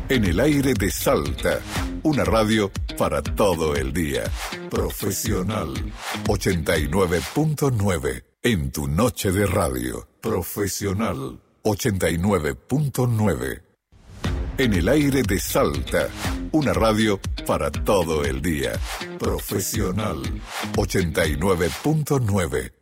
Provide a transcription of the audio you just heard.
En el aire de Salta, una radio para todo el día. Profesional 89.9 en tu noche de radio. Profesional 89.9. En el aire de Salta, una radio para todo el día. Profesional 89.9.